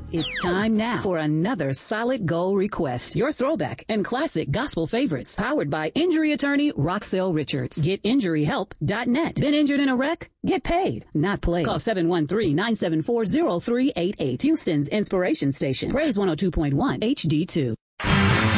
It's time now for another Solid Gold Request. Your throwback and classic gospel favorites. Powered by injury attorney Roxelle Richards. GetInjuryHelp.net. Been injured in a wreck? Get paid, not played. Call 713-974-0388. Houston's Inspiration Station. Praise 102.1 HD2.